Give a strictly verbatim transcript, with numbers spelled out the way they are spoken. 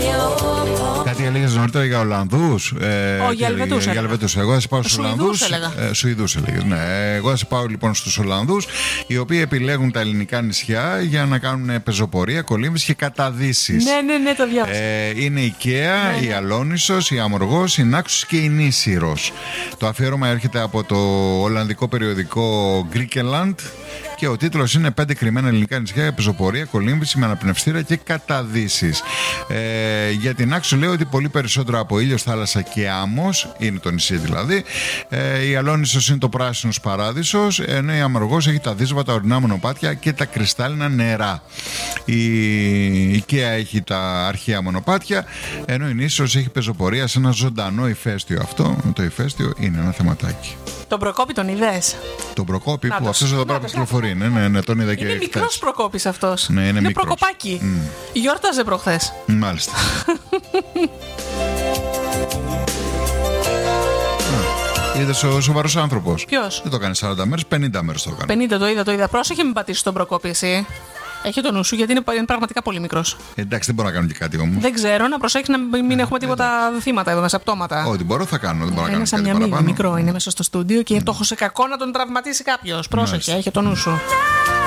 Κάτι έλεγες νωρίτερα για Ολλανδούς. Ε, Όχι, για Ελβετούς. Για Ελβετούς. Εγώ θα σε πάω στους Ολλανδούς. Ε, Σουηδούς έλεγες. Ναι. Εγώ θα σε πάω λοιπόν στους Ολλανδούς, οι οποίοι επιλέγουν τα ελληνικά νησιά για να κάνουν πεζοπορία, κολύμβηση και καταδύσεις. Ναι, ναι, ναι, το διάβασα. Ε, είναι η Καία, ναι, η Αλόνισσος, η Αμοργός, η Νάξος και η Νήσιρος. Το αφιέρωμα έρχεται από το ολλανδικό περιοδικό Griekenland και ο τίτλος είναι πέντε κρυμμένα ελληνικά νησιά για πεζοπορία, κολύμβηση με αναπνευστήρα και καταδύσεις. Ε, για την Νάξο λέω ότι πολύ περισσότερο από ήλιος, θάλασσα και άμμος, είναι το νησί δηλαδή. Ε, η Αλόνισσος είναι το πράσινος παράδεισος, ενώ η Αμοργός έχει τα δύσβατα ορεινά μονοπάτια και τα κρυστάλλινα νερά. Η, η Καία έχει τα αρχαία μονοπάτια, ενώ η Νήσιρος έχει πεζοπορία σε ένα ζωντανό ηφαίστειο. Αυτό το ηφαίστειο είναι ένα θεματάκι. Τον Προκόπη τον είδες? Τον Προκόπη Νάτος. που αυτός εδώ πέρα κυκλοφορεί. Ναι, ναι, ναι, τον είδα και Είναι μικρός Προκόπης αυτός. Ναι, είναι, είναι μικρός. Προκοπάκι. Mm. Γιόρταζε προχθές. Μάλιστα. Είδες ο σοβαρός άνθρωπος. Ποιος? Δεν το έκανε σαράντα μέρες, πενήντα μέρες το έκανε. πενήντα το είδα, το είδα. Πρόσεχε μην πατήσεις τον Προκόπη εσύ. Έχει το νου σου γιατί είναι, είναι πραγματικά πολύ μικρός. Εντάξει, δεν μπορώ να κάνω και κάτι όμως. Δεν ξέρω, να προσέξεις να μην έχουμε τίποτα θύματα εδώ μέσα, πτώματα. Ό,τι μπορώ θα κάνω. Δεν μπορώ να Είναι κάνω σαν κάτι μια μύγα, παραπάνω. μικρό, είναι μέσα στο στούντιο και mm. το έχω σε κακό να τον τραυματίσει κάποιος. Πρόσεχε, έχει το νου σου.